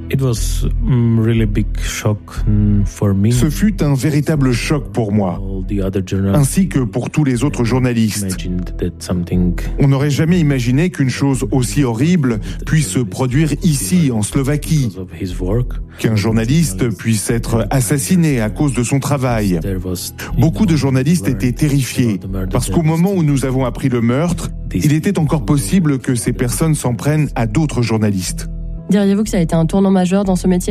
Ce fut un véritable choc pour moi, ainsi que pour tous les autres journalistes. On n'aurait jamais imaginé qu'une chose aussi horrible puisse se produire ici, en Slovaquie, qu'un journaliste puisse être assassiné à cause de son travail. Beaucoup de journalistes étaient terrifiés, parce qu'au moment où nous avons appris le meurtre, il était encore possible que ces personnes s'en prennent à d'autres journalistes. Diriez-vous que ça a été un tournant majeur dans ce métier ?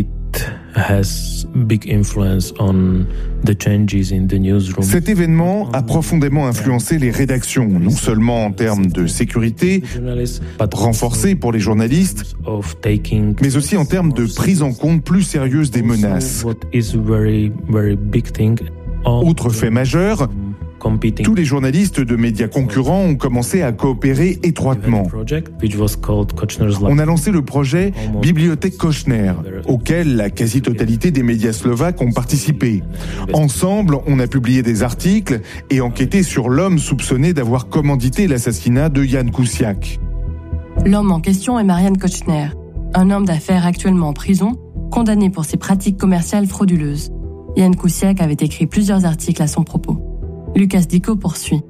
Cet événement a profondément influencé les rédactions, non seulement en termes de sécurité, renforcée pour les journalistes, mais aussi en termes de prise en compte plus sérieuse des menaces. Autre fait majeur, tous les journalistes de médias concurrents ont commencé à coopérer étroitement. On a lancé le projet Bibliothèque Kočner, auquel la quasi-totalité des médias slovaques ont participé. Ensemble, on a publié des articles et enquêté sur l'homme soupçonné d'avoir commandité l'assassinat de Jan Kuciak. L'homme en question est Marian Kočner, un homme d'affaires actuellement en prison, condamné pour ses pratiques commerciales frauduleuses. Jan Kuciak avait écrit plusieurs articles à son propos. Lucas Dico poursuit.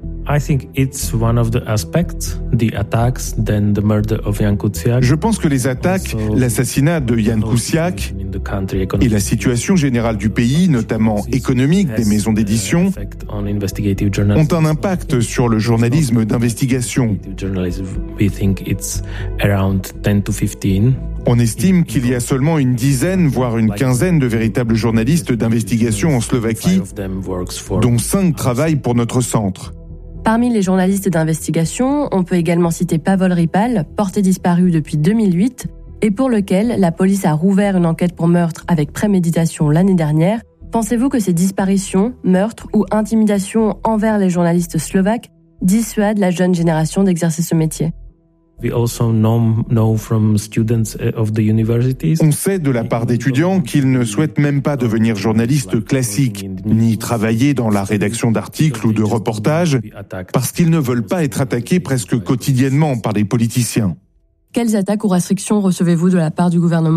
Je pense que les attaques, l'assassinat de Jan Kuciak et la situation générale du pays, notamment économique des maisons d'édition, ont un impact sur le journalisme d'investigation. On estime qu'il y a seulement une dizaine, voire une quinzaine de véritables journalistes d'investigation en Slovaquie, dont 5 travaillent pour notre centre. Parmi les journalistes d'investigation, on peut également citer Pavel Rypal, porté disparu depuis 2008, et pour lequel la police a rouvert une enquête pour meurtre avec préméditation l'année dernière. Pensez-vous que ces disparitions, meurtres ou intimidations envers les journalistes slovaques dissuadent la jeune génération d'exercer ce métier ? On sait de la part d'étudiants qu'ils ne souhaitent même pas devenir journalistes classiques, ni travailler dans la rédaction d'articles ou de reportages, parce qu'ils ne veulent pas être attaqués presque quotidiennement par les politiciens. Quelles attaques ou restrictions recevez-vous de la part du gouvernement ?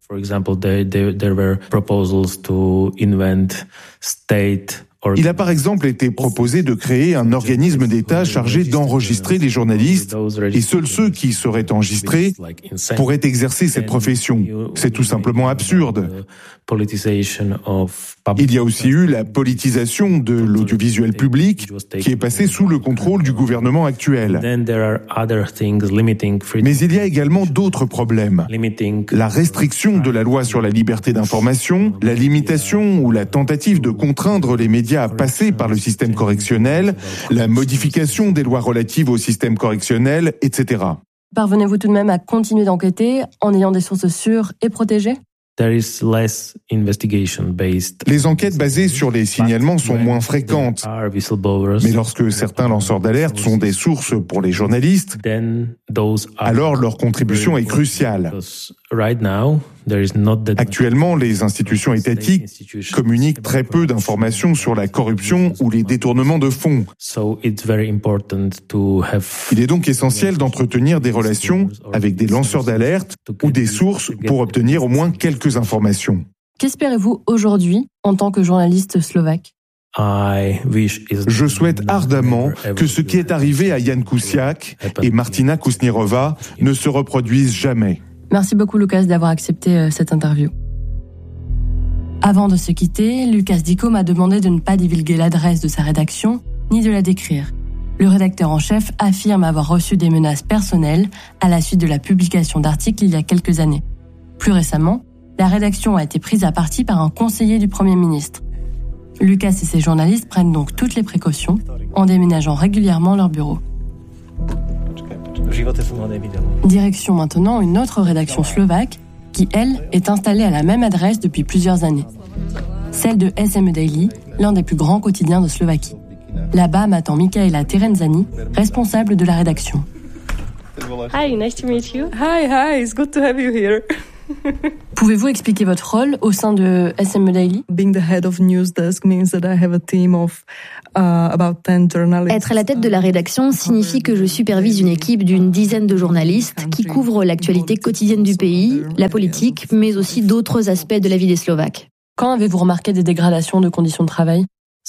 Il a par exemple été proposé de créer un organisme d'État chargé d'enregistrer les journalistes et seuls ceux qui seraient enregistrés pourraient exercer cette profession. C'est tout simplement absurde. Il y a aussi eu la politisation de l'audiovisuel public qui est passée sous le contrôle du gouvernement actuel. Mais il y a également d'autres problèmes. La restriction de la loi sur la liberté d'information, la limitation ou la tentative de contraindre les médias à passer par le système correctionnel, la modification des lois relatives au système correctionnel, etc. Parvenez-vous tout de même à continuer d'enquêter en ayant des sources sûres et protégées ? Les enquêtes basées sur les signalements sont moins fréquentes, mais lorsque certains lanceurs d'alerte sont des sources pour les journalistes, alors leur contribution est cruciale. Actuellement, les institutions étatiques communiquent très peu d'informations sur la corruption ou les détournements de fonds. Il est donc essentiel d'entretenir des relations avec des lanceurs d'alerte ou des sources pour obtenir au moins quelques informations. Qu'espérez-vous aujourd'hui en tant que journaliste slovaque ? Je souhaite ardemment que ce qui est arrivé à Jan Kuciak et Martina Kusnierova ne se reproduise jamais. Merci beaucoup Lucas d'avoir accepté cette interview. Avant de se quitter, Lucas Dico m'a demandé de ne pas divulguer l'adresse de sa rédaction, ni de la décrire. Le rédacteur en chef affirme avoir reçu des menaces personnelles à la suite de la publication d'articles il y a quelques années. Plus récemment, la rédaction a été prise à partie par un conseiller du Premier ministre. Lucas et ses journalistes prennent donc toutes les précautions en déménageant régulièrement leur bureau. Direction maintenant une autre rédaction slovaque qui, elle, est installée à la même adresse depuis plusieurs années. Celle de SME Daily, l'un des plus grands quotidiens de Slovaquie. Là-bas m'attend Michaela Terenzani, responsable de la rédaction. Hi, nice to meet you. Hi, it's good to have you here. Pouvez-vous expliquer votre rôle au sein de SME Daily? Être à la tête de la rédaction signifie que je supervise une équipe d'une dizaine de journalistes qui couvrent l'actualité quotidienne du pays, la politique, mais aussi d'autres aspects de la vie des Slovaques. Quand avez-vous remarqué des dégradations de conditions de travail?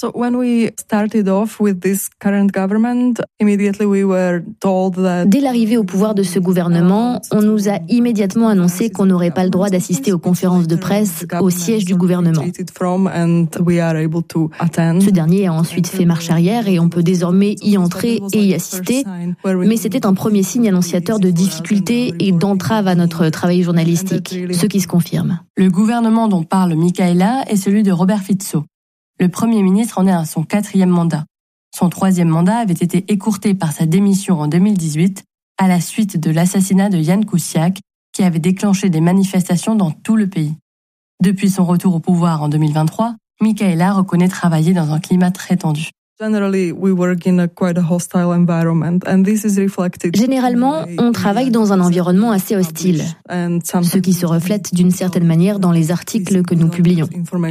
Dès l'arrivée au pouvoir de ce gouvernement, on nous a immédiatement annoncé qu'on n'aurait pas le droit d'assister aux conférences de presse au siège du gouvernement. Ce dernier a ensuite fait marche arrière et on peut désormais y entrer et y assister, mais c'était un premier signe annonciateur de difficultés et d'entrave à notre travail journalistique, ce qui se confirme. Le gouvernement dont parle Michaela est celui de Robert Fico. Le Premier ministre en est à son 4e mandat. Son 3e mandat avait été écourté par sa démission en 2018 à la suite de l'assassinat de Jan Kuciak, qui avait déclenché des manifestations dans tout le pays. Depuis son retour au pouvoir en 2023, Michaela reconnaît travailler dans un climat très tendu. Généralement, on travaille dans un environnement assez hostile, ce qui se reflète d'une certaine manière dans les articles que nous publions.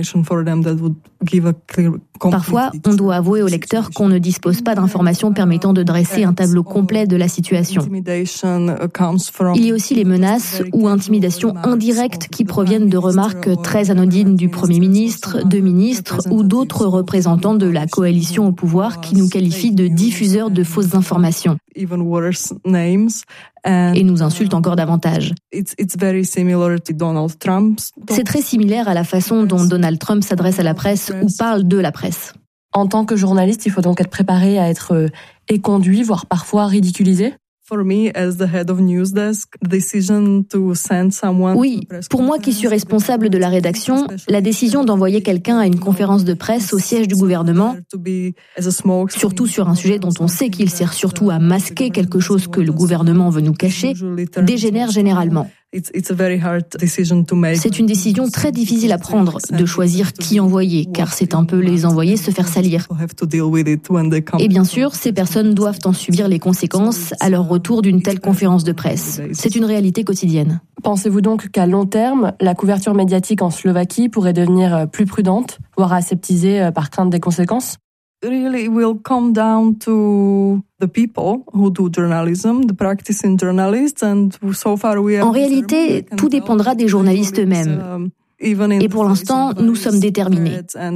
Parfois, on doit avouer au lecteur qu'on ne dispose pas d'informations permettant de dresser un tableau complet de la situation. Il y a aussi les menaces ou intimidations indirectes qui proviennent de remarques très anodines du Premier ministre, de ministres ou d'autres représentants de la coalition au pouvoir qui nous qualifient de diffuseurs de fausses informations et nous insultent encore davantage. C'est très similaire à la façon dont Donald Trump s'adresse à la presse ou parle de la presse. En tant que journaliste, il faut donc être préparé à être éconduit, voire parfois ridiculisé? Oui, pour moi qui suis responsable de la rédaction, la décision d'envoyer quelqu'un à une conférence de presse au siège du gouvernement, surtout sur un sujet dont on sait qu'il sert surtout à masquer quelque chose que le gouvernement veut nous cacher, dégénère généralement. C'est une décision très difficile à prendre, de choisir qui envoyer, car c'est un peu les envoyer se faire salir. Et bien sûr, ces personnes doivent en subir les conséquences à leur retour d'une telle conférence de presse. C'est une réalité quotidienne. Pensez-vous donc qu'à long terme, la couverture médiatique en Slovaquie pourrait devenir plus prudente, voire aseptisée par crainte des conséquences? En réalité, tout dépendra des journalistes eux-mêmes. Et pour l'instant, nous sommes déterminés.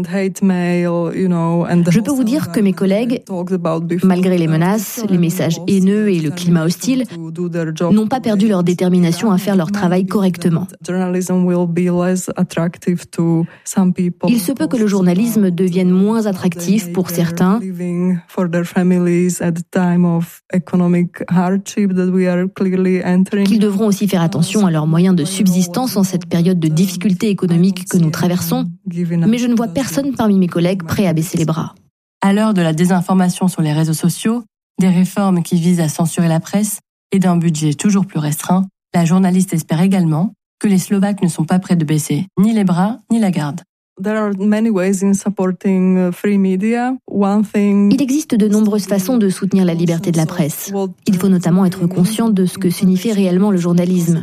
Je peux vous dire que mes collègues, malgré les menaces, les messages haineux et le climat hostile, n'ont pas perdu leur détermination à faire leur travail correctement. Il se peut que le journalisme devienne moins attractif pour certains, qu'ils devront aussi faire attention à leurs moyens de subsistance en cette période de difficulté économique que nous traversons, mais je ne vois personne parmi mes collègues prêt à baisser les bras. À l'heure de la désinformation sur les réseaux sociaux, des réformes qui visent à censurer la presse et d'un budget toujours plus restreint, la journaliste espère également que les Slovaques ne sont pas prêts de baisser ni les bras ni la garde. Il existe de nombreuses façons de soutenir la liberté de la presse. Il faut notamment être conscient de ce que signifie réellement le journalisme,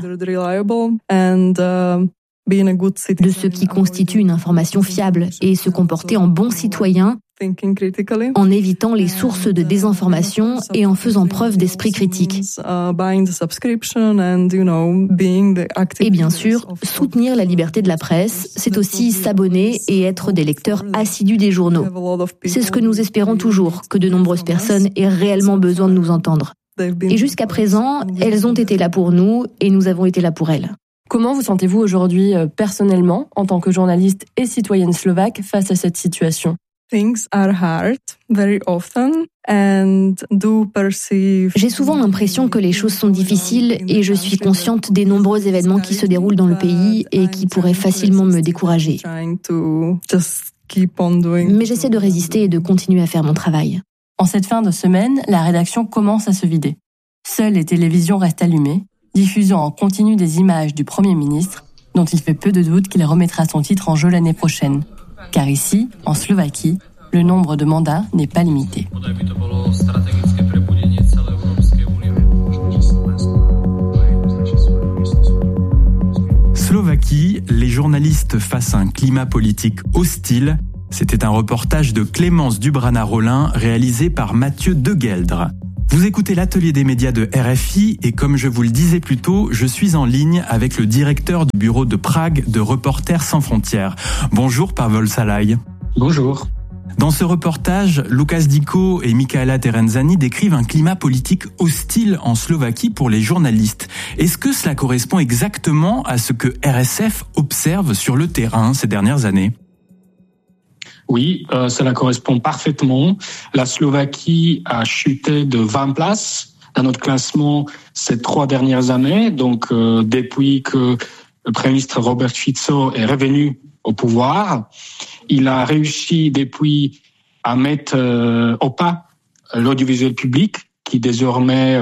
de ce qui constitue une information fiable et se comporter en bon citoyen en évitant les sources de désinformation et en faisant preuve d'esprit critique. Et bien sûr, soutenir la liberté de la presse, c'est aussi s'abonner et être des lecteurs assidus des journaux. C'est ce que nous espérons toujours, que de nombreuses personnes aient réellement besoin de nous entendre. Et jusqu'à présent, elles ont été là pour nous et nous avons été là pour elles. Comment vous sentez-vous aujourd'hui personnellement, en tant que journaliste et citoyenne slovaque, face à cette situation? J'ai souvent l'impression que les choses sont difficiles et je suis consciente des nombreux événements qui se déroulent dans le pays et qui pourraient facilement me décourager. Mais j'essaie de résister et de continuer à faire mon travail. En cette fin de semaine, la rédaction commence à se vider. Seules les télévisions restent allumées, diffusant en continu des images du Premier ministre, dont il fait peu de doute qu'il remettra son titre en jeu l'année prochaine. Car ici, en Slovaquie, le nombre de mandats n'est pas limité. Slovaquie, les journalistes face à un climat politique hostile. C'était un reportage de Clémence Dubrana-Rollin réalisé par Mathieu Degueldre. Vous écoutez l'atelier des médias de RFI et comme je vous le disais plus tôt, je suis en ligne avec le directeur du bureau de Prague de Reporters sans frontières. Bonjour Pavel Salai. Bonjour. Dans ce reportage, Lukas Diko et Michaela Terenzani décrivent un climat politique hostile en Slovaquie pour les journalistes. Est-ce que cela correspond exactement à ce que RSF observe sur le terrain ces dernières années ? Oui, cela correspond parfaitement. La Slovaquie a chuté de 20 places dans notre classement ces 3 dernières années. Donc, depuis que le Premier ministre Robert Fico est revenu au pouvoir, il a réussi depuis à mettre au pas l'audiovisuel public qui désormais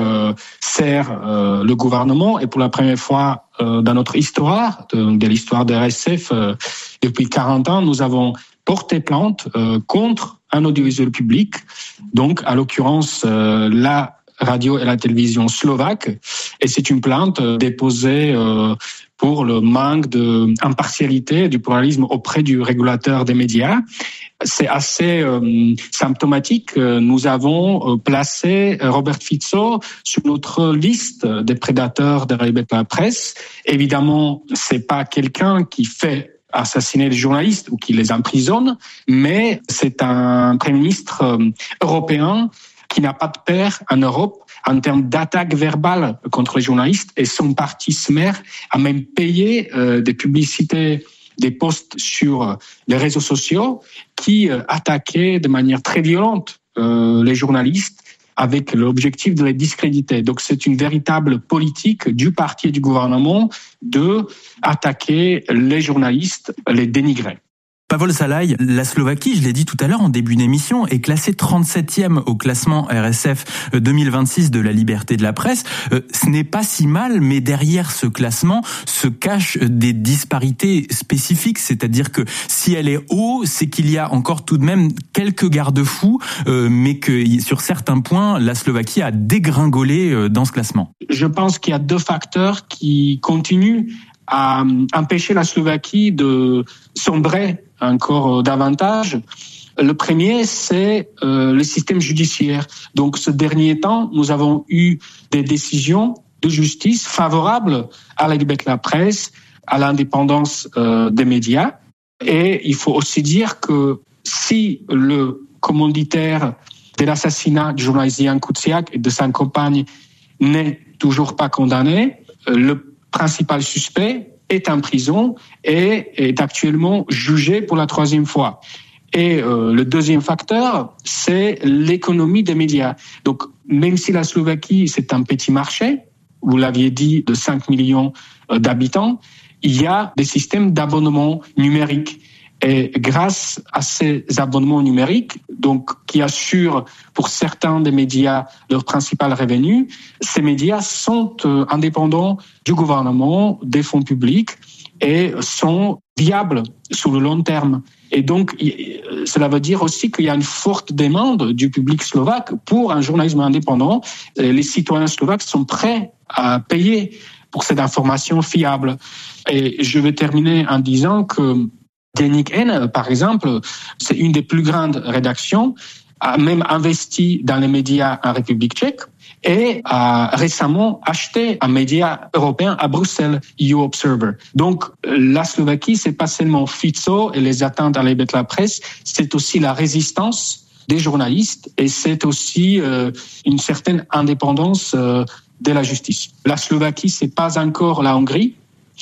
sert le gouvernement. Et pour la première fois dans notre histoire, de l'histoire de RSF, depuis 40 ans, nous avons porté plainte contre un audiovisuel public, donc à l'occurrence la radio et la télévision slovaque. Et c'est une plainte déposée pour le manque d'impartialité et du pluralisme auprès du régulateur des médias. C'est assez symptomatique. Nous avons placé Robert Fico sur notre liste des prédateurs de la presse. Évidemment, c'est pas quelqu'un qui fait assassiner les journalistes ou qui les emprisonne, mais c'est un Premier ministre européen qui n'a pas de père en Europe en termes d'attaque verbale contre les journalistes, et son parti Smer a même payé des publicités, des posts sur les réseaux sociaux qui attaquaient de manière très violente les journalistes avec l'objectif de les discréditer. Donc c'est une véritable politique du parti et du gouvernement de attaquer les journalistes, les dénigrer. Pavel Salai, la Slovaquie, je l'ai dit tout à l'heure en début d'émission, est classée 37e au classement RSF 2026 de la liberté de la presse. Ce n'est pas si mal, mais derrière ce classement se cachent des disparités spécifiques. C'est-à-dire que si elle est haut, c'est qu'il y a encore tout de même quelques garde-fous, mais que sur certains points, la Slovaquie a dégringolé dans ce classement. Je pense qu'il y a 2 facteurs qui continuent à empêcher la Slovaquie de sombrer encore davantage. Le premier, c'est le système judiciaire. Donc, ce dernier temps, nous avons eu des décisions de justice favorables à la liberté de la presse, à l'indépendance des médias. Et il faut aussi dire que si le commanditaire de l'assassinat du journaliste Jan Kuciak et de sa compagne n'est toujours pas condamné, le principal suspect est en prison et est actuellement jugé pour la 3e fois. Et le deuxième facteur, c'est l'économie des médias. Donc, même si la Slovaquie, c'est un petit marché, vous l'aviez dit, de 5 millions d'habitants, il y a des systèmes d'abonnement numériques. Et grâce à ces abonnements numériques, donc qui assurent pour certains des médias leur principal revenu, ces médias sont indépendants du gouvernement, des fonds publics et sont viables sur le long terme. Et donc, cela veut dire aussi qu'il y a une forte demande du public slovaque pour un journalisme indépendant. Et les citoyens slovaques sont prêts à payer pour cette information fiable. Et je vais terminer en disant que Deník N, par exemple, c'est une des plus grandes rédactions, a même investi dans les médias en République tchèque et a récemment acheté un média européen à Bruxelles, EU Observer. Donc, la Slovaquie, c'est pas seulement Fico et les atteintes à la liberté de la presse, c'est aussi la résistance des journalistes et c'est aussi une certaine indépendance de la justice. La Slovaquie, c'est pas encore la Hongrie.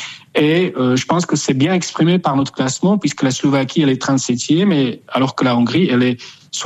Et je pense que c'est bien exprimé par notre classement, puisque la Slovaquie, elle est 37e, et alors que la Hongrie, elle est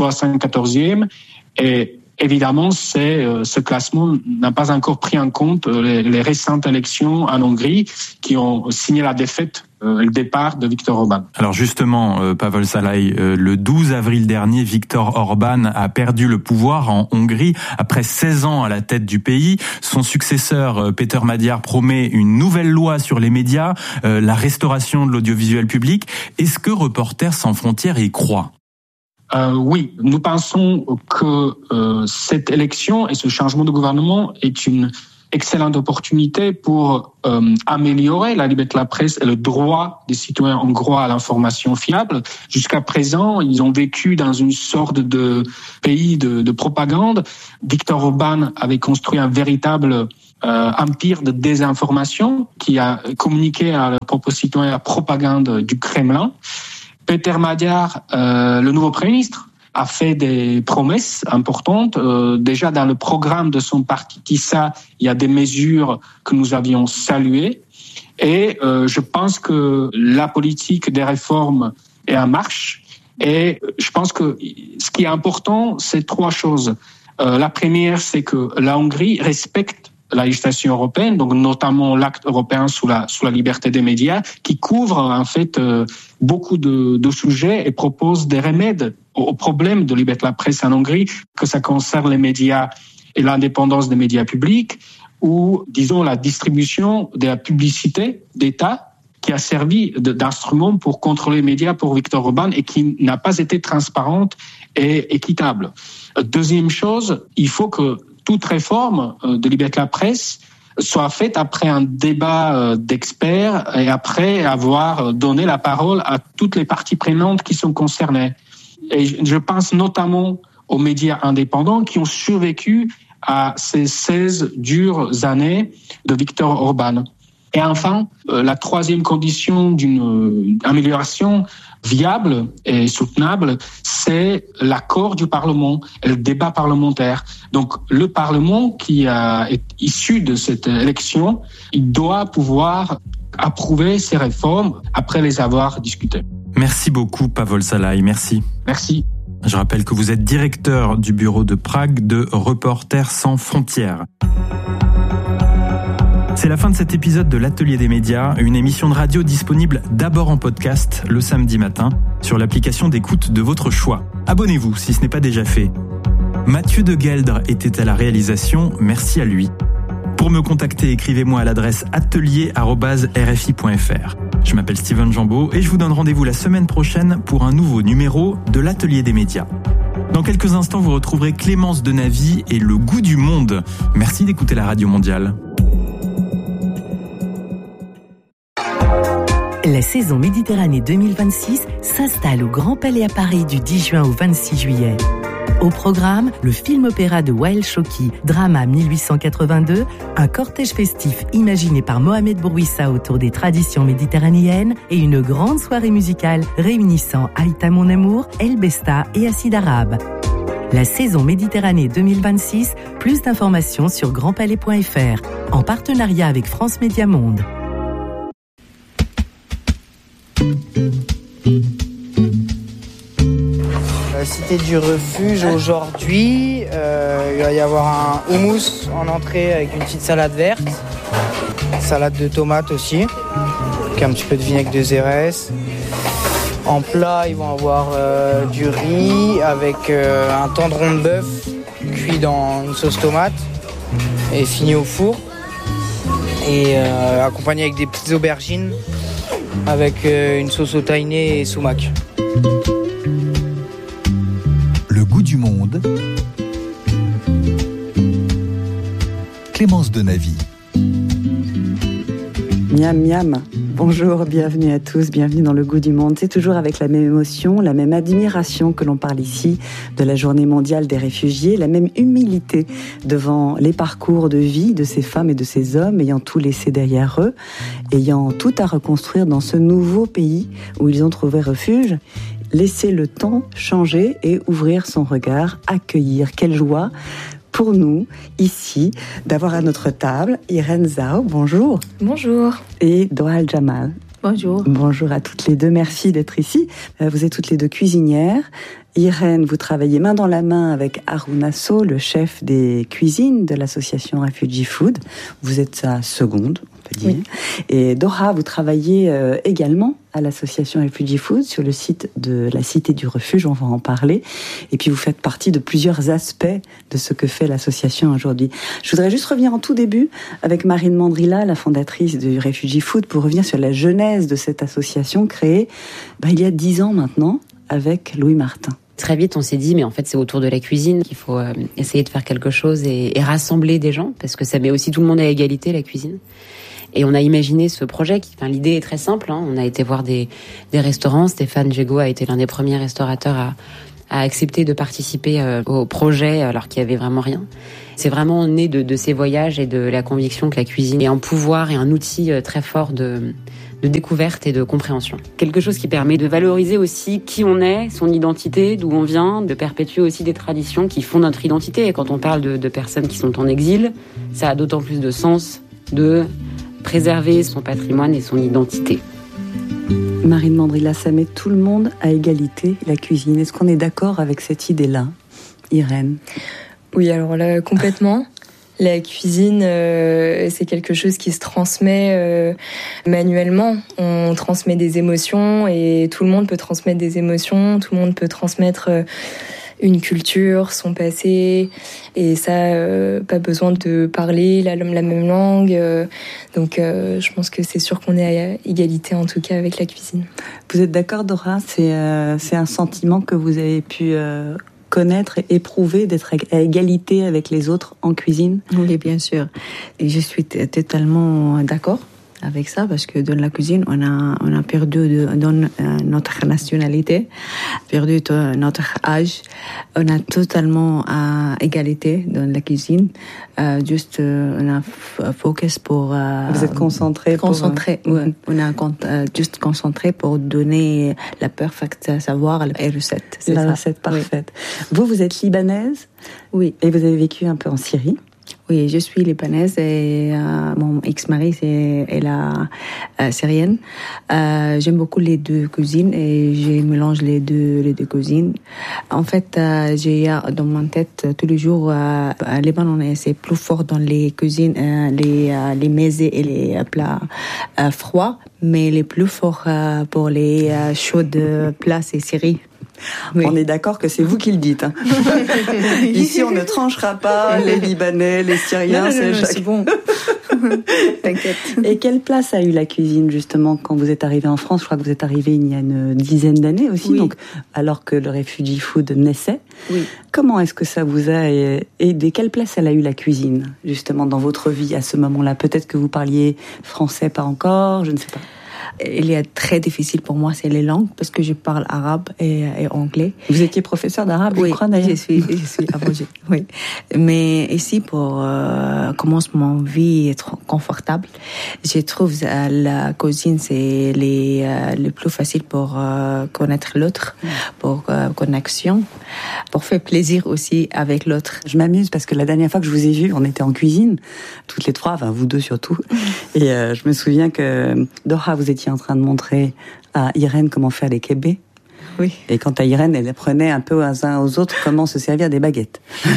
74e. Et évidemment, ce classement n'a pas encore pris en compte les récentes élections en Hongrie qui ont signé la défaite, le départ de Viktor Orbán. Alors justement, Pavel Salai, le 12 avril dernier, Viktor Orbán a perdu le pouvoir en Hongrie après 16 ans à la tête du pays. Son successeur, Péter Magyar, promet une nouvelle loi sur les médias, la restauration de l'audiovisuel public. Est-ce que Reporters sans frontières y croit ? Oui, nous pensons que cette élection et ce changement de gouvernement est une excellente opportunité pour améliorer la liberté de la presse et le droit des citoyens hongrois à l'information fiable. Jusqu'à présent, ils ont vécu dans une sorte de pays de propagande. Viktor Orbán avait construit un véritable empire de désinformation qui a communiqué à leurs propres citoyens la propagande du Kremlin. Peter Magyar, le nouveau Premier ministre, a fait des promesses importantes. Déjà dans le programme de son parti TISA, il y a des mesures que nous avions saluées. Et je pense que la politique des réformes est en marche. Et je pense que ce qui est important, c'est 3 choses. La première, c'est que la Hongrie respecte la législation européenne, donc notamment l'acte européen sous la liberté des médias, qui couvre en fait beaucoup de sujets et propose des remèdes aux problèmes de liberté de la presse en Hongrie, que ça concerne les médias et l'indépendance des médias publics, ou disons la distribution de la publicité d'État qui a servi d'instrument pour contrôler les médias pour Viktor Orbán et qui n'a pas été transparente et équitable. Deuxième chose, il faut que toute réforme de liberté de la presse soit faite après un débat d'experts et après avoir donné la parole à toutes les parties prenantes qui sont concernées. Et je pense notamment aux médias indépendants qui ont survécu à ces 16 dures années de Viktor Orbán. Et enfin, la troisième condition d'une amélioration viable et soutenable, c'est l'accord du Parlement et le débat parlementaire. Donc, le Parlement qui est issu de cette élection, il doit pouvoir approuver ces réformes après les avoir discutées. Merci beaucoup, Pavol Salai. Merci. Merci. Je rappelle que vous êtes directeur du bureau de Prague de Reporters sans frontières. C'est la fin de cet épisode de l'Atelier des médias, une émission de radio disponible d'abord en podcast le samedi matin sur l'application d'écoute de votre choix. Abonnez-vous si ce n'est pas déjà fait. Mathieu de Gueldre était à la réalisation, merci à lui. Pour me contacter, écrivez-moi à l'adresse atelier@rfi.fr. Je m'appelle Steven Jambeau et je vous donne rendez-vous la semaine prochaine pour un nouveau numéro de l'Atelier des médias. Dans quelques instants, vous retrouverez Clémence Denavy et Le Goût du Monde. Merci d'écouter la Radio Mondiale. La saison Méditerranée 2026 s'installe au Grand Palais à Paris du 10 juin au 26 juillet. Au programme, le film-opéra de Wael Choki, Drama 1882, un cortège festif imaginé par Mohamed Bourouissa autour des traditions méditerranéennes et une grande soirée musicale réunissant Aïta Mon Amour, El Besta et Acide Arabe. La saison Méditerranée 2026, plus d'informations sur grandpalais.fr, en partenariat avec France Média Monde. Cité du Refuge, aujourd'hui, il va y avoir un houmous en entrée avec une petite salade verte, salade de tomates aussi, avec un petit peu de vinaigre de Xérès. En plat, ils vont avoir du riz avec un tendron de bœuf cuit dans une sauce tomate et fini au four, et accompagné avec des petites aubergines avec une sauce au tahini et sumac. Le goût du monde. Clémence Denavy. Miam miam. Bonjour, bienvenue à tous, bienvenue dans Le Goût du Monde. C'est toujours avec la même émotion, la même admiration que l'on parle ici de la Journée mondiale des réfugiés, la même humilité devant les parcours de vie de ces femmes et de ces hommes ayant tout laissé derrière eux, ayant tout à reconstruire dans ce nouveau pays où ils ont trouvé refuge. Laisser le temps changer et ouvrir son regard, accueillir. Quelle joie pour nous, ici, d'avoir à notre table Irène Zhao, bonjour. Bonjour. Et Doral Jamal. Bonjour. Bonjour à toutes les deux, merci d'être ici. Vous êtes toutes les deux cuisinières. Irène, vous travaillez main dans la main avec Haroun Asso, le chef des cuisines de l'association Refugee Food. Vous êtes sa seconde, on peut dire. Oui. Et Dora, vous travaillez également à l'association Refugee Food sur le site de la Cité du Refuge, on va en parler. Et puis vous faites partie de plusieurs aspects de ce que fait l'association aujourd'hui. Je voudrais juste revenir en tout début avec Marine Mandrila, la fondatrice du Refugee Food, pour revenir sur la genèse de cette association créée il y a 10 ans maintenant avec Louis Martin. Très vite, on s'est dit, mais en fait, c'est autour de la cuisine qu'il faut essayer de faire quelque chose et rassembler des gens, parce que ça met aussi tout le monde à égalité, la cuisine. Et on a imaginé ce projet. L'idée est très simple. On a été voir des restaurants. Stéphane Jego a été l'un des premiers restaurateurs à accepter de participer au projet, alors qu'il y avait vraiment rien. C'est vraiment né de ces voyages et de la conviction que la cuisine est un pouvoir et un outil très fort de découverte et de compréhension. Quelque chose qui permet de valoriser aussi qui on est, son identité, d'où on vient, de perpétuer aussi des traditions qui font notre identité. Et quand on parle de personnes qui sont en exil, ça a d'autant plus de sens de préserver son patrimoine et son identité. Marine Mandrilla, ça met tout le monde à égalité, la cuisine. Est-ce qu'on est d'accord avec cette idée-là, Irène ? Oui, alors là, complètement. La cuisine, c'est quelque chose qui se transmet manuellement. On transmet des émotions et tout le monde peut transmettre des émotions. Tout le monde peut transmettre une culture, son passé. Et ça, pas besoin de parler la même langue. Donc, je pense que c'est sûr qu'on est à égalité, en tout cas, avec la cuisine. Vous êtes d'accord, Dora ? C'est un sentiment que vous avez pu connaître et éprouver, d'être à égalité avec les autres en cuisine ? Oui, bien sûr. Et je suis totalement d'accord avec ça, parce que dans la cuisine, on a perdu notre nationalité, perdu notre âge. On a totalement à égalité dans la cuisine. Juste, on a focus pour... Vous êtes concentré oui. On a juste concentré pour donner la parfaite savoir et recette. C'est la recette parfaite. Oui. Vous êtes libanaise ? Oui. Et vous avez vécu un peu en Syrie ? Oui, je suis libanaise et mon ex-mari elle est syrienne. J'aime beaucoup les deux cuisines et je mélange les deux cuisines. En fait, j'ai dans ma tête tous les jours, Liban, c'est plus fort dans les cuisines, les mets et les plats froids, mais les plus forts pour les chauds plats, c'est Syrie. Oui. On est d'accord que c'est vous qui le dites. Hein. Ici, on ne tranchera pas les Libanais, les Syriens. C'est bon. T'inquiète. Et quelle place a eu la cuisine, justement, quand vous êtes arrivé en France ? Je crois que vous êtes arrivé il y a une dizaine d'années aussi, oui. Donc, alors que le Refugee Food naissait. Oui. Comment est-ce que ça vous a aidé ? Quelle place elle a eu, la cuisine, justement, dans votre vie à ce moment-là ? Peut-être que vous parliez français, pas encore, je ne sais pas. Il est très difficile pour moi, c'est les langues, parce que je parle arabe et anglais. Vous étiez professeur d'arabe, oui, je crois, d'ailleurs. Je suis abrogée, oui. Mais ici, pour commencement vie être confortable, je trouve la cuisine, c'est le plus facile pour connaître l'autre, pour connexion, pour faire plaisir aussi avec l'autre. Je m'amuse parce que la dernière fois que je vous ai vu, on était en cuisine, toutes les trois, enfin vous deux surtout, et je me souviens que Dora, vous étiez en train de montrer à Irène comment faire les kébés. Oui. Et quant à Irène, elle apprenait un peu aux uns aux autres comment se servir des baguettes.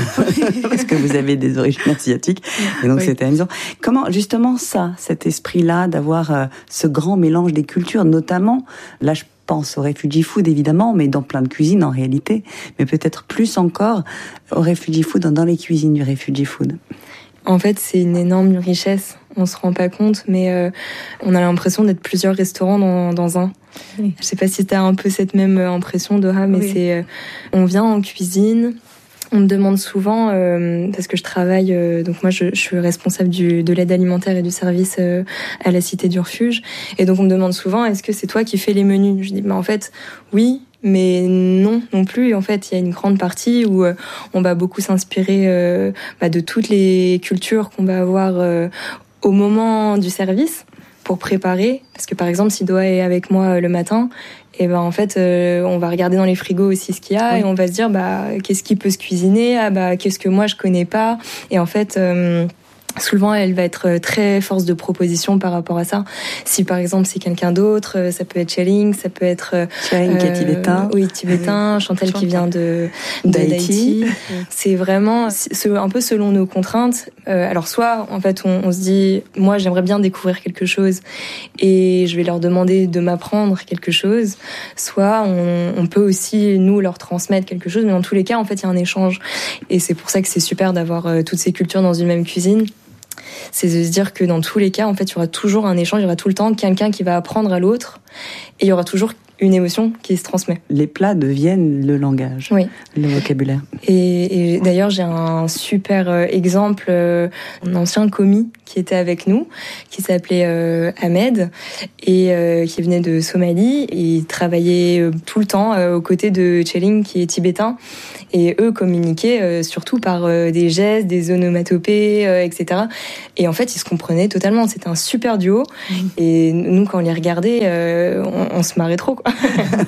Parce que vous avez des origines asiatiques. Et donc, c'était amusant. Comment, justement, cet esprit-là, d'avoir ce grand mélange des cultures, notamment, là, je pense au Refugee Food, évidemment, mais dans plein de cuisines, en réalité. Mais peut-être plus encore au Refugee Food, dans les cuisines du Refugee Food. En fait, c'est une énorme richesse. On se rend pas compte, mais on a l'impression d'être plusieurs restaurants dans un. Oui. Je sais pas si t'as un peu cette même impression, Dora, mais c'est on vient en cuisine. On me demande souvent, parce que je travaille, donc moi je suis responsable de l'aide alimentaire et du service à la Cité du Refuge, et donc on me demande souvent, est-ce que c'est toi qui fais les menus ? Je dis, en fait, oui. Mais non plus. En fait, il y a une grande partie où on va beaucoup s'inspirer de toutes les cultures qu'on va avoir au moment du service pour préparer. Parce que par exemple, si Doha est avec moi le matin, et en fait, on va regarder dans les frigos aussi ce qu'il y a et on va se dire qu'est-ce qui peut se cuisiner, qu'est-ce que moi je connais pas. Et en fait. Souvent, elle va être très force de proposition par rapport à ça. Si par exemple c'est quelqu'un d'autre, ça peut être Cheling, ça peut être Cheling qui est tibétain. Oui, tibétain. Chantal qui vient d'Haïti. C'est vraiment un peu selon nos contraintes. Alors soit en fait on se dit, moi j'aimerais bien découvrir quelque chose et je vais leur demander de m'apprendre quelque chose. Soit on peut aussi nous leur transmettre quelque chose. Mais dans tous les cas, en fait, il y a un échange et c'est pour ça que c'est super d'avoir toutes ces cultures dans une même cuisine. C'est de se dire que dans tous les cas, en fait, il y aura toujours un échange, il y aura tout le temps quelqu'un qui va apprendre à l'autre, et il y aura toujours une émotion qui se transmet. Les plats deviennent le langage, le vocabulaire. Et d'ailleurs, j'ai un super exemple, un ancien commis qui était avec nous, qui s'appelait Ahmed, et qui venait de Somalie. Il travaillait tout le temps aux côtés de Tcheling, qui est tibétain. Et eux communiquaient surtout par des gestes, des onomatopées, etc. Et en fait, ils se comprenaient totalement. C'était un super duo. Et nous, quand on les regardait, on se marrait trop, quoi.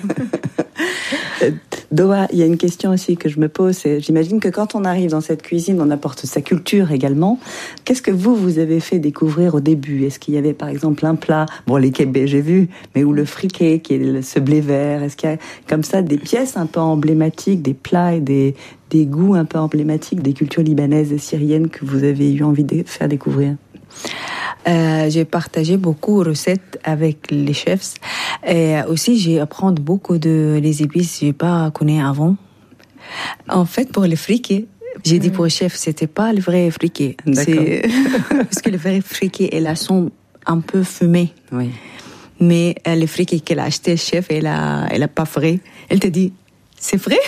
Doha, il y a une question aussi que je me pose, c'est, j'imagine que quand on arrive dans cette cuisine, on apporte sa culture également. Qu'est-ce que vous avez fait découvrir au début? Est-ce qu'il y avait par exemple un plat, bon les kebés j'ai vu, mais où le friqué, qui est ce blé vert, est-ce qu'il y a comme ça des pièces un peu emblématiques, des plats et des goûts un peu emblématiques des cultures libanaises et syriennes que vous avez eu envie de faire découvrir? J'ai partagé beaucoup de recettes avec les chefs et aussi j'ai appris beaucoup de les épices que j'ai pas connues avant. En fait, pour les friqués, j'ai dit pour le chef, c'était pas le vrai friqué. Parce que le vrai friqué, elle a son un peu fumé. Oui. Mais le friqué qu'elle a acheté, le chef, elle a pas frais. Elle te dit, c'est vrai?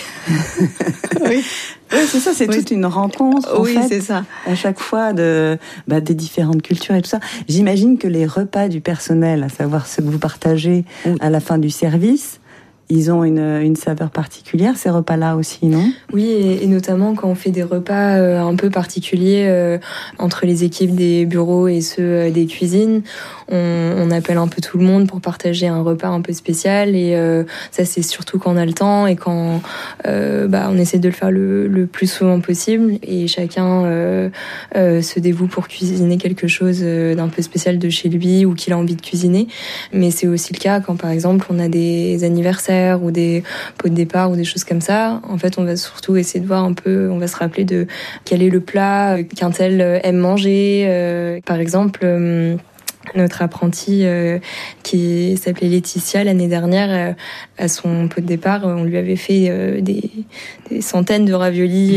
Oui. Oui, c'est ça, c'est toute une rencontre. Oui, en fait, c'est ça. À chaque fois des différentes cultures et tout ça. J'imagine que les repas du personnel, à savoir ce que vous partagez à la fin du service, ils ont une saveur particulière, ces repas-là aussi, non? Oui, et notamment quand on fait des repas un peu particuliers entre les équipes des bureaux et ceux des cuisines, on appelle un peu tout le monde pour partager un repas un peu spécial. Et ça, c'est surtout quand on a le temps et quand on essaie de le faire le plus souvent possible. Et chacun se dévoue pour cuisiner quelque chose d'un peu spécial de chez lui ou qu'il a envie de cuisiner. Mais c'est aussi le cas quand, par exemple, on a des anniversaires ou des pots de départ ou des choses comme ça. En fait, on va surtout essayer de voir un peu, on va se rappeler de quel est le plat qu'un tel aime manger. Par exemple, notre apprentie qui s'appelait Laetitia, l'année dernière, à son pot de départ, on lui avait fait des centaines de raviolis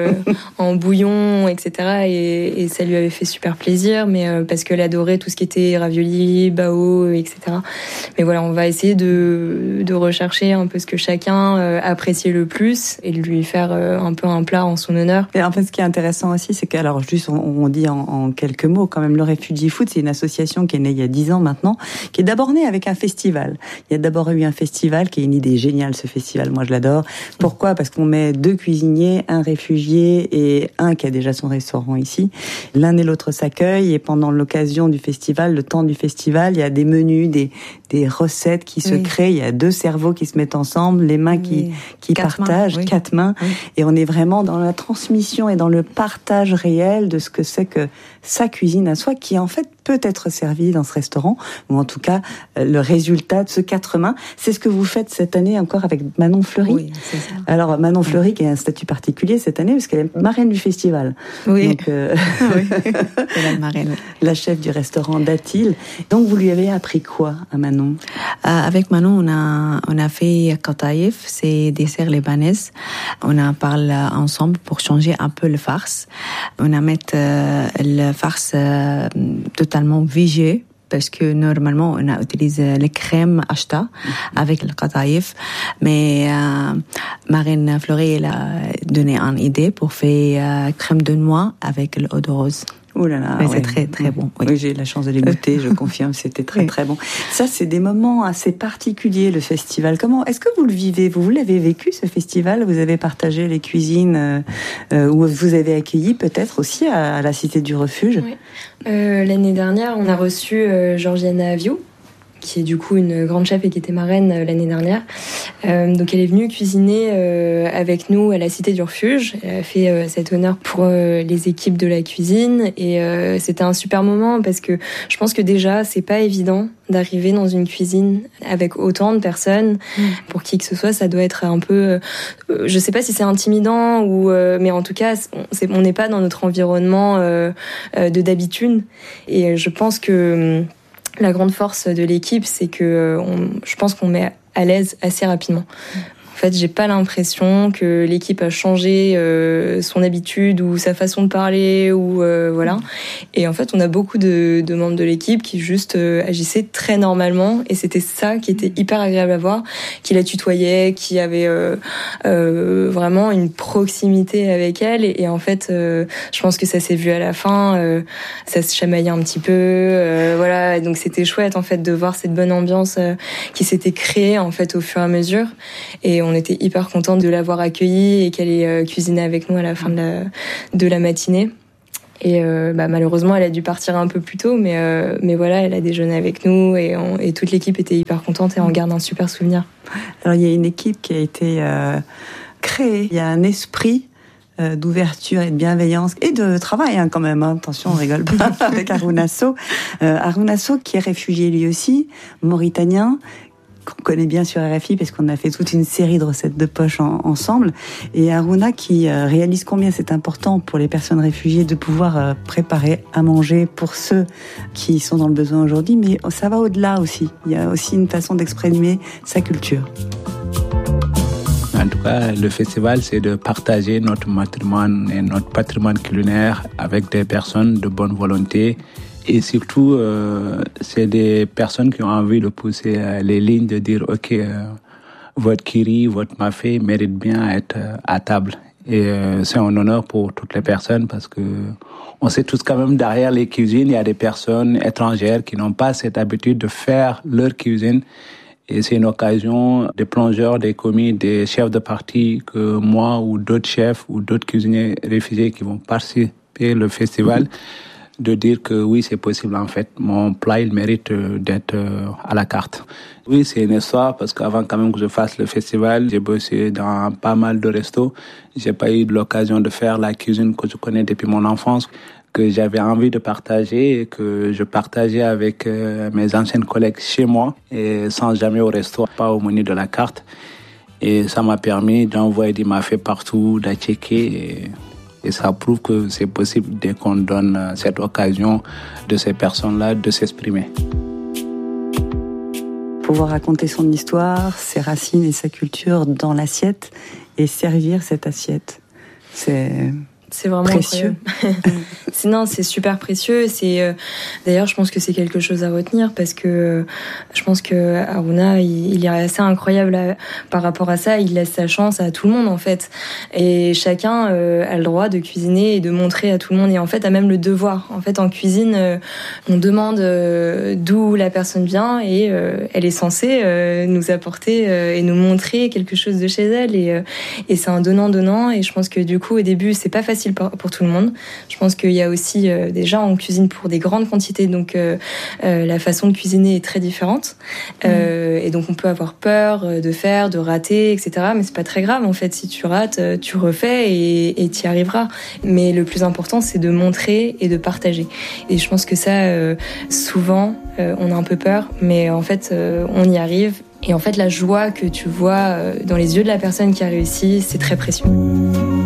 en bouillon, etc. Et ça lui avait fait super plaisir, mais parce qu'elle adorait tout ce qui était raviolis, bao, etc. Mais voilà, on va essayer de rechercher un peu ce que chacun appréciait le plus et de lui faire un peu un plat en son honneur. Et en fait, ce qui est intéressant aussi, c'est qu'alors juste on dit en quelques mots quand même, le Refugee Food, c'est une association qui est née il y a 10 ans maintenant, qui est d'abord née avec un festival. Il y a d'abord eu un festival qui est une idée géniale, ce festival, moi je l'adore. Pourquoi? Parce qu'on met 2 cuisiniers, un réfugié et un qui a déjà son restaurant ici. L'un et l'autre s'accueillent et pendant l'occasion du festival, le temps du festival, il y a des menus, des recettes qui se créent, il y a 2 cerveaux qui se mettent ensemble, les mains qui partagent, 4 mains, et on est vraiment dans la transmission et dans le partage réel de ce que c'est que sa cuisine à soi, qui en fait peut être servie dans ce restaurant, ou en tout cas le résultat de ce 4 mains. C'est ce que vous faites cette année encore avec Manon Fleury. Oui, c'est ça. Alors Manon Fleury qui a un statut particulier cette année parce qu'elle est marraine du festival. Oui. Donc, oui. C'est la marraine. La chef du restaurant Datil. Donc vous lui avez appris quoi à Manon? Avec Manon, on a fait kataïf, c'est dessert libanais. On a parlé ensemble pour changer un peu le farce. On a mis le farce totalement végé, parce que normalement on a utilisé les crèmes ashta avec le kataïf, mais Marine Fleury elle a donné une idée pour faire crème de noix avec l'eau de rose. Oh là là, c'est très très bon. Oui, j'ai eu la chance de les goûter, je confirme, c'était très très bon. Ça, c'est des moments assez particuliers, le festival. Comment est-ce que vous le vivez? Vous l'avez vécu, ce festival? Vous avez partagé les cuisines où vous avez accueilli peut-être aussi à la Cité du Refuge? Oui. L'année dernière, on a reçu Georgiana Aviou, qui est du coup une grande chef et qui était marraine l'année dernière. Donc elle est venue cuisiner avec nous à la Cité du Refuge. Elle a fait cet honneur pour les équipes de la cuisine et c'était un super moment parce que je pense que déjà c'est pas évident d'arriver dans une cuisine avec autant de personnes. Pour qui que ce soit, ça doit être un peu je sais pas si c'est intimidant ou mais en tout cas on n'est pas dans notre environnement de d'habitude et je pense que la grande force de l'équipe, c'est que je pense qu'on met à l'aise assez rapidement. En fait, j'ai pas l'impression que l'équipe a changé son habitude ou sa façon de parler ou voilà. Et en fait, on a beaucoup de membres de l'équipe qui juste agissaient très normalement, et c'était ça qui était hyper agréable à voir, qui la tutoyait, qui avait vraiment une proximité avec elle, et en fait, je pense que ça s'est vu à la fin, ça se chamaillait un petit peu, voilà. Donc c'était chouette en fait de voir cette bonne ambiance qui s'était créée en fait au fur et à mesure, et on était hyper contents de l'avoir accueillie et qu'elle ait cuisiné avec nous à la fin de la matinée. Et malheureusement, elle a dû partir un peu plus tôt, mais voilà, elle a déjeuné avec nous, et toute l'équipe était hyper contente, et on garde un super souvenir. Alors il y a une équipe qui a été créée, il y a un esprit d'ouverture et de bienveillance et de travail quand même, attention, on rigole pas, avec Harouna Sow. Harouna Sow qui est réfugié lui aussi, mauritanien, qu'on connaît bien sur RFI parce qu'on a fait toute une série de recettes de poche ensemble, et Harouna qui réalise combien c'est important pour les personnes réfugiées de pouvoir préparer à manger pour ceux qui sont dans le besoin aujourd'hui, mais ça va au-delà aussi, il y a aussi une façon d'exprimer sa culture. En tout cas, le festival, c'est de partager notre patrimoine et notre patrimoine culinaire avec des personnes de bonne volonté. Et surtout, c'est des personnes qui ont envie de pousser les lignes, de dire, OK, votre curry, votre mafé mérite bien à être à table. Et c'est un honneur pour toutes les personnes, parce que on sait tous quand même, derrière les cuisines, il y a des personnes étrangères qui n'ont pas cette habitude de faire leur cuisine. Et c'est une occasion des plongeurs, des commis, des chefs de partie, que moi ou d'autres chefs ou d'autres cuisiniers réfugiés qui vont participer au festival, de dire que oui, c'est possible en fait. Mon plat, il mérite d'être à la carte. Oui, c'est une histoire, parce qu'avant quand même que je fasse le festival, j'ai bossé dans pas mal de restos. J'ai pas eu l'occasion de faire la cuisine que je connais depuis mon enfance, que j'avais envie de partager et que je partageais avec mes anciennes collègues chez moi, et sans jamais au resto, pas au menu de la carte. Et ça m'a permis d'envoyer des mafés partout, de checker, et ça prouve que c'est possible dès qu'on donne cette occasion de ces personnes-là de s'exprimer. Pouvoir raconter son histoire, ses racines et sa culture dans l'assiette, et servir cette assiette, c'est vraiment précieux. C'est super précieux. D'ailleurs, je pense que c'est quelque chose à retenir, parce que je pense que Harouna, il est assez incroyable par rapport à ça. Il laisse sa chance à tout le monde en fait, et chacun a le droit de cuisiner et de montrer à tout le monde, et en fait a même le devoir. En fait, en cuisine, on demande d'où la personne vient, et elle est censée nous apporter et nous montrer quelque chose de chez elle, et c'est un donnant-donnant. Et je pense que du coup, au début, c'est pas facile pour tout le monde. Je pense qu'il y a aussi déjà, on cuisine pour des grandes quantités, donc la façon de cuisiner est très différente, et donc on peut avoir peur de rater, etc. Mais c'est pas très grave en fait. Si tu rates, tu refais et t'y arriveras. Mais le plus important, c'est de montrer et de partager. Et je pense que ça, souvent, on a un peu peur, mais en fait, on y arrive. Et en fait, la joie que tu vois dans les yeux de la personne qui a réussi, c'est très précieux.